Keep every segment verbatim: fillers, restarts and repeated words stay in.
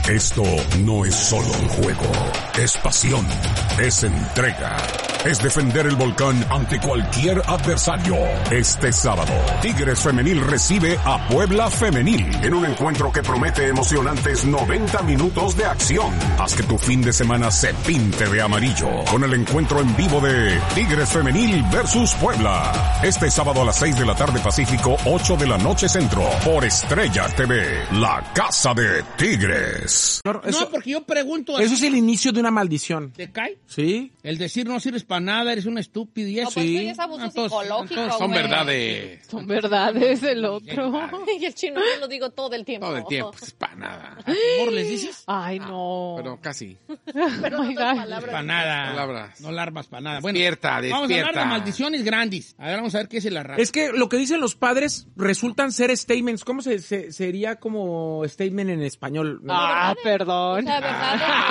Esto no es solo un juego, es pasión, es entrega, es defender el volcán ante cualquier adversario. Este sábado, Tigres Femenil recibe a Puebla Femenil en un encuentro que promete emocionantes noventa minutos de acción. Haz que tu fin de semana se pinte de amarillo con el encuentro en vivo de Tigres Femenil versus Puebla. Este sábado a las seis de la tarde Pacífico, ocho de la noche Centro, por Estrella T V, la casa de Tigres. No, eso, no, porque yo pregunto... Eso es el inicio de una maldición. ¿Te cae? Sí. El decir no sirves para nada, eres un estúpido y eso. No, pues sí. es abuso Entonces, psicológico, entonces Son güey. verdades. Son verdades el otro. Y el chino yo lo digo todo el tiempo. Todo el tiempo, pues para nada. ¿Por les dices? Ay, no. Pero casi. Pero no Para nada. Palabras. No larvas para nada. Bueno, Despierta, vamos a hablar despierta. de maldiciones grandes. A ver, vamos a ver qué es el arrastre. Es que lo que dicen los padres resultan ser statements. ¿Cómo se, se- sería como statement en español? Ah, perdón. O sea, ¿verdad?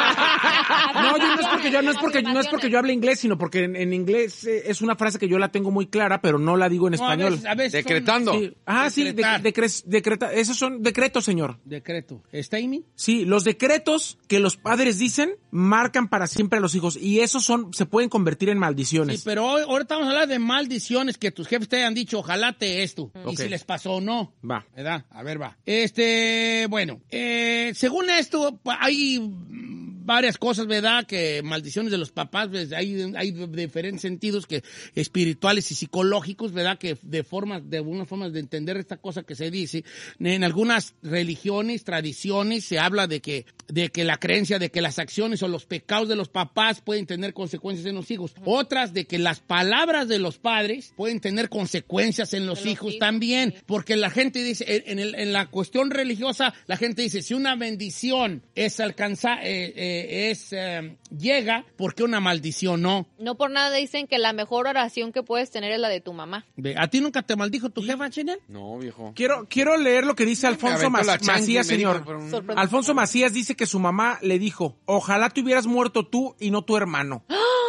No, yo no es porque yo no es porque no es porque yo hable inglés, sino porque en, en inglés eh, es una frase que yo la tengo muy clara, pero no la digo en No, a español. veces- a veces son- Decretando. Sí. Ah, sí, de, Decretar. decre- decreta, esos son decretos, señor. Decreto. ¿Statement? Sí, los decretos que los padres dicen marcan para siempre a los hijos y esos son se pueden convertir en maldiciones. Sí, pero hoy, ahorita vamos a hablar de maldiciones que tus jefes te hayan dicho, ojalá te esto. Y Ok. si les pasó o no. Va. ¿Verdad? A ver, va. Este, bueno, eh, según esto, pa- hay mm, varias cosas, ¿verdad? Que maldiciones de los papás, pues, hay, hay diferentes sentidos que espirituales y psicológicos, ¿verdad? Que de formas, de algunas formas de entender esta cosa que se dice. En algunas religiones, tradiciones, se habla de que, de que la creencia de que las acciones o los pecados de los papás pueden tener consecuencias en los hijos. Otras de que las palabras de los padres pueden tener consecuencias en los, En los hijos, hijos, también. sí. Porque la gente dice, en, en el- en la cuestión religiosa, la gente dice, si una bendición es alcanzar, eh, eh, es, eh, llega, ¿por qué una maldición no? No por nada dicen que la mejor oración que puedes tener es la de tu mamá. Ve, ¿a ti nunca te maldijo tu jefa, Chanel? No, viejo. Quiero quiero leer lo que dice Alfonso aventó la Mac- chancla y Macías, me dijo, señor. pero un- Sorprendente. Alfonso Macías dice que su mamá le dijo, ojalá te hubieras muerto tú y no tu hermano.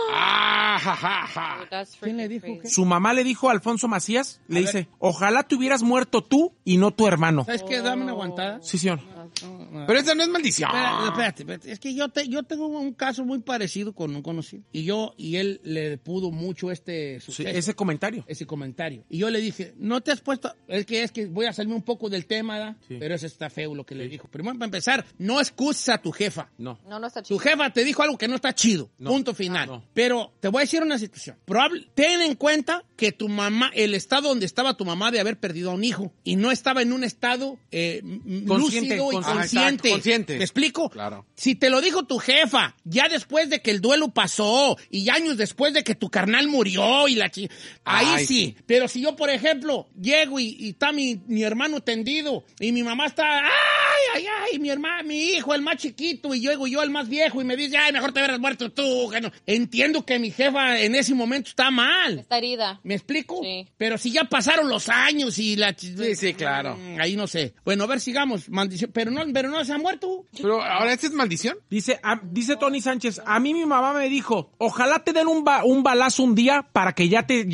Ah, ja, ja, ja. That's ¿Quién le freaking dijo crazy. qué? Su mamá le dijo a Alfonso Macías, le A dice, ojalá te hubieras muerto tú y no tu hermano. ¿Sabes qué? Dame una aguantada. Sí, señor. Pero esa no es maldición. Espérate, espérate, espérate. Es que yo, te, yo tengo un caso muy parecido con un conocido. Y yo y él le pudo mucho este Sí, suceso, ese comentario. ese comentario. Y yo le dije, no te has puesto... Es que es que voy a salirme un poco del tema, ¿verdad? Sí. Pero eso está feo lo que le dijo. Primero, para empezar, no excuses a tu jefa. No. No, no está Tu chido. jefa te dijo algo que no está chido. No. Punto final. No. Pero te voy a decir una situación. Probable, ten en cuenta que tu mamá, el estado donde estaba tu mamá de haber perdido a un hijo y no estaba en un estado eh, m- Consciente, lúcido y consciente. consciente. Ah, exacto, consciente. ¿Me explico? Claro. Si te lo dijo tu jefa, ya después de que el duelo pasó y años después de que tu carnal murió y la chi... Ahí Ay, sí. Pero si yo, por ejemplo, llego y, y está mi, mi hermano tendido y mi mamá está... ¡Ay, ay, ay! Mi hermano, mi hijo, el más chiquito, y llego yo, el más viejo, y me dice, ay, mejor te hubieras muerto tú. Que no. Entiendo que mi jefa en ese momento está mal. Está herida. ¿Me explico? Sí. Pero si ya pasaron los años y la... chi- Sí, sí, claro. Mm, Ahí no sé. Bueno, a ver, sigamos. Maldición. Pero no, pero no se ha muerto. Pero ahora, ¿esta es maldición? Dice, a- dice Tony Sánchez, a mí mi mamá me dijo, ojalá te den un, ba- un balazo un día para que ya te,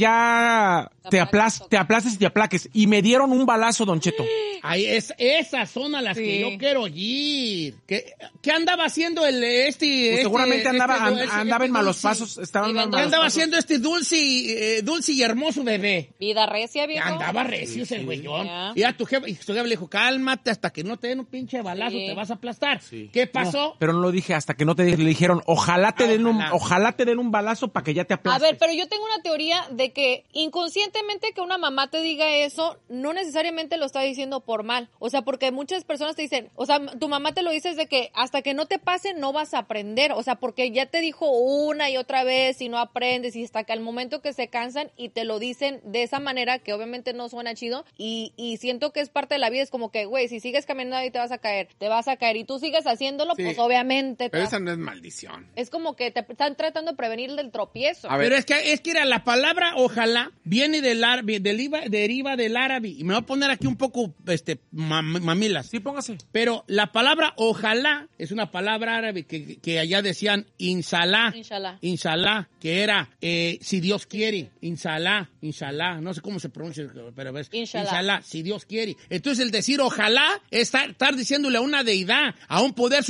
ya te, aplas- te aplaces y te aplaques. Y me dieron un balazo, Don Cheto. Ahí es, esas son a las Sí. que yo quiero ir. ¿Qué, qué andaba haciendo el este? Pues este- seguramente andaba, este- an- este- andaba en este malos dulce? pasos. Estaba en Y malos vendrá- ¿Qué andaba pasos. haciendo este dulce, y, eh, dulce y hermoso bebé? Vida recia, viejo. Andaba recio ese güeyón. Ya. Y a tu jefe, y su jefe le dijo, cálmate hasta que no te den un pinche balazo, Sí. te vas a aplastar. ¿Qué pasó? No, pero no lo dije hasta que no te le dijeron, ojalá te Ah, den un, ojalá. ojalá te den un balazo para que ya te A aplastes. ver, pero yo tengo una teoría de que inconscientemente que una mamá te diga eso, no necesariamente lo está diciendo por mal. O sea, porque muchas personas te dicen, o sea, tu mamá te lo dice de que hasta que no te pase no vas a aprender. O sea, porque ya te dijo una y otra vez y no aprendes y hasta que al momento que se cansan y te lo dicen de esa manera que obviamente no suena chido y, y siento que es parte de la vida. Es como que, güey, si sigues caminando ahí te vas a caer, te vas a caer y tú sigues haciéndolo, Sí. pues obviamente te Pero vas- esa no es maldición. es como que te están tratando de prevenir del tropiezo. A ver. Pero es que, es que era la palabra ojalá viene del árabe, deriva, deriva del árabe. Y me voy a poner aquí un poco, este, mam- mamilas. Sí, póngase. Pero la palabra ojalá es una palabra árabe que, que allá decían inshallah. Inshallah. Inshallah, que era eh, si Dios quiere. Inshallah, inshallah. No sé cómo se pronuncia, pero ves. Inshallah. si Dios quiere. Entonces el decir ojalá es estar, estar diciéndole a una deidad, a un poder